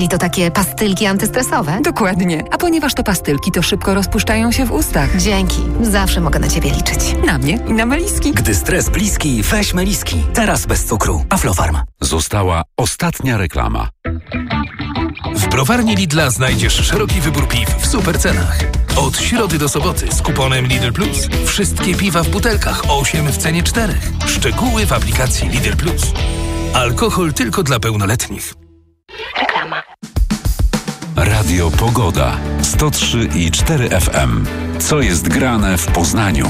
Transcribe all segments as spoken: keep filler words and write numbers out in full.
I to takie pastylki antystresowe? Dokładnie. A ponieważ to pastylki, to szybko rozpuszczają się w ustach. Dzięki. Zawsze mogę na Ciebie liczyć. Na mnie i na meliski. Gdy stres bliski, weź meliski. Teraz bez cukru. Aflofarm. Została ostatnia reklama. W browarni Lidla znajdziesz szeroki wybór piw w super cenach. Od środy do soboty z kuponem Lidl Plus. Wszystkie piwa w butelkach, osiem w cenie czterech. Szczegóły w aplikacji Lidl Plus. Alkohol tylko dla pełnoletnich. Reklama. Radio Pogoda. sto trzy i cztery F M. Co jest grane w Poznaniu?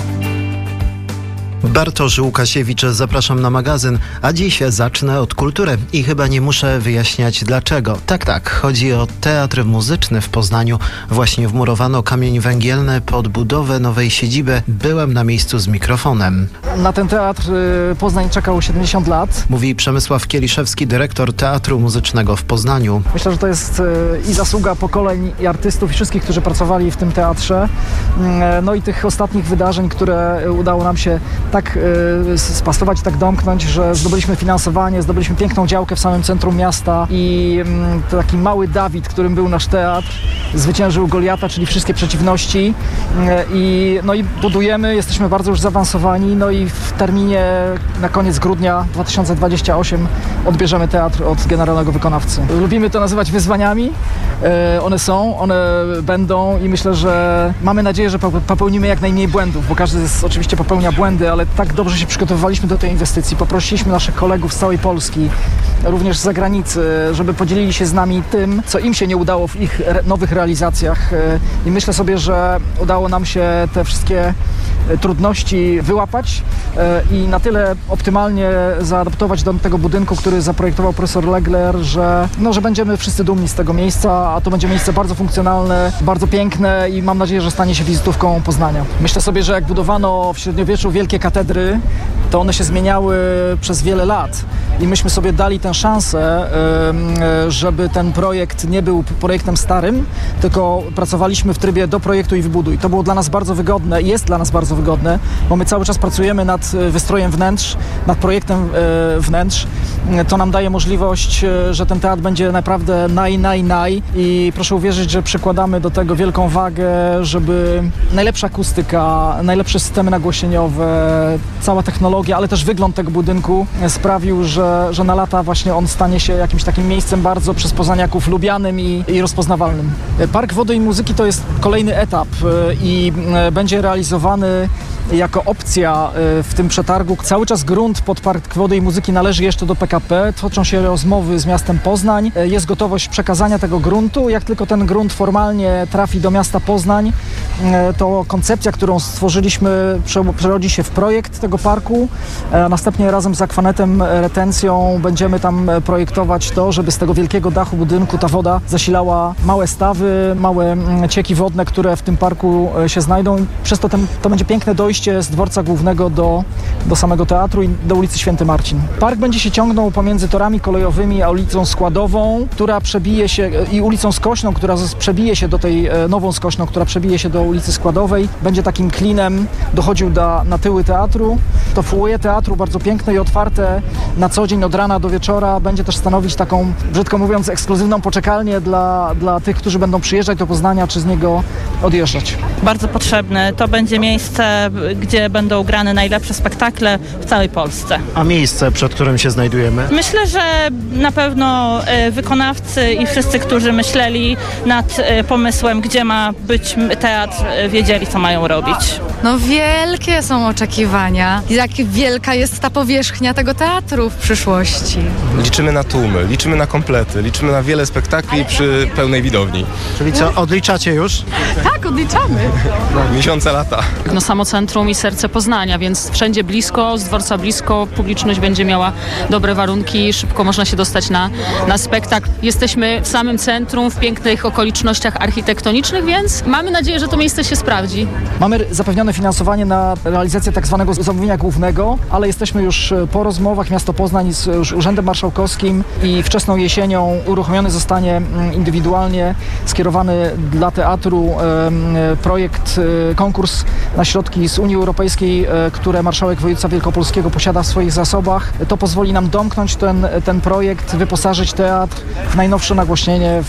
Bartosz Łukasiewicz, zapraszam na magazyn, a dziś zacznę od kultury i chyba nie muszę wyjaśniać dlaczego. Tak, tak, chodzi o Teatr Muzyczny w Poznaniu. Właśnie wmurowano kamień węgielny pod budowę nowej siedziby. Byłem na miejscu z mikrofonem. Na ten teatr Poznań czekał siedemdziesiąt lat. Mówi Przemysław Kieliszewski, dyrektor Teatru Muzycznego w Poznaniu. Myślę, że to jest i zasługa pokoleń i artystów i wszystkich, którzy pracowali w tym teatrze. No i tych ostatnich wydarzeń, które udało nam się tak y, spastować, tak domknąć, że zdobyliśmy finansowanie, zdobyliśmy piękną działkę w samym centrum miasta i y, taki mały Dawid, którym był nasz teatr, zwyciężył Goliata, czyli wszystkie przeciwności y, i, no i budujemy, jesteśmy bardzo już zaawansowani, no i w terminie na koniec grudnia dwa tysiące dwudziestego ósmego odbierzemy teatr od generalnego wykonawcy. Lubimy to nazywać wyzwaniami, y, one są, one będą i myślę, że mamy nadzieję, że popełnimy jak najmniej błędów, bo każdy z, oczywiście popełnia błędy, ale tak dobrze się przygotowywaliśmy do tej inwestycji. Poprosiliśmy naszych kolegów z całej Polski, również z zagranicy, żeby podzielili się z nami tym, co im się nie udało w ich re- nowych realizacjach. I myślę sobie, że udało nam się te wszystkie trudności wyłapać i na tyle optymalnie zaadaptować do tego budynku, który zaprojektował profesor Legler, że, no, że będziemy wszyscy dumni z tego miejsca, a to będzie miejsce bardzo funkcjonalne, bardzo piękne i mam nadzieję, że stanie się wizytówką Poznania. Myślę sobie, że jak budowano w średniowieczu wielkie katedry, to one się zmieniały przez wiele lat i myśmy sobie dali tę szansę, żeby ten projekt nie był projektem starym, tylko pracowaliśmy w trybie do projektu i wybuduj. To było dla nas bardzo wygodne i jest dla nas bardzo wygodne, bo my cały czas pracujemy nad wystrojem wnętrz, nad projektem wnętrz. To nam daje możliwość, że ten teatr będzie naprawdę naj, naj, naj i proszę uwierzyć, że przykładamy do tego wielką wagę, żeby najlepsza akustyka, najlepsze systemy nagłośnieniowe, cała technologia, ale też wygląd tego budynku sprawił, że, że na lata właśnie on stanie się jakimś takim miejscem bardzo przez poznaniaków lubianym i, i rozpoznawalnym. Park Wody i Muzyki to jest kolejny etap i będzie realizowany jako opcja w tym przetargu. Cały czas grunt pod Park Wody i Muzyki należy jeszcze do P K P. Toczą się rozmowy z miastem Poznań. Jest gotowość przekazania tego gruntu. Jak tylko ten grunt formalnie trafi do miasta Poznań, to koncepcja, którą stworzyliśmy, przerodzi się w projekt tego parku. Następnie razem z Akwanetem Retencją będziemy tam projektować to, żeby z tego wielkiego dachu budynku ta woda zasilała małe stawy, małe cieki wodne, które w tym parku się znajdą. Przez to ten, to będzie piękne dojście z dworca głównego do, do samego teatru i do ulicy Święty Marcin. Park będzie się ciągnął pomiędzy torami kolejowymi a ulicą Składową, która przebije się i ulicą Skośną, która przebije się do tej nową Skośną, która przebije się do ulicy Składowej. Będzie takim klinem dochodził do, na tyły teatru. To foyer teatru bardzo piękne i otwarte na co dzień od rana do wieczora. Będzie też stanowić taką, brzydko mówiąc, ekskluzywną poczekalnię dla, dla tych, którzy będą przyjeżdżać do Poznania czy z niego odjeżdżać. Bardzo potrzebne. To będzie miejsce, gdzie będą grane najlepsze spektakle w całej Polsce. A miejsce, przed którym się znajdujemy? Myślę, że na pewno wykonawcy i wszyscy, którzy myśleli nad pomysłem, gdzie ma być teatr, wiedzieli, co mają robić. No wielkie są oczekiwania. Jak wielka jest ta powierzchnia tego teatru w przyszłości. Liczymy na tłumy, liczymy na komplety, liczymy na wiele spektakli przy pełnej widowni. Czyli co, odliczacie już? Tak, odliczamy. No, miesiące, lata. No samo centrum i serce Poznania, więc wszędzie blisko, z dworca blisko, publiczność będzie miała dobre warunki, szybko można się dostać na, na spektakl. Jesteśmy w samym centrum, w pięknych okolicznościach architektonicznych, więc mamy nadzieję, że to miejsce się sprawdzi. Mamy zapewnione finansowanie na realizację tak zwanego zamówienia głównego, ale jesteśmy już po rozmowach Miasto Poznań z już Urzędem Marszałkowskim i wczesną jesienią uruchomiony zostanie indywidualnie skierowany dla teatru projekt, konkurs na środki z Unii Europejskiej, które marszałek województwa wielkopolskiego posiada w swoich zasobach. To pozwoli nam domknąć ten, ten projekt, wyposażyć teatr w najnowsze nagłośnienie,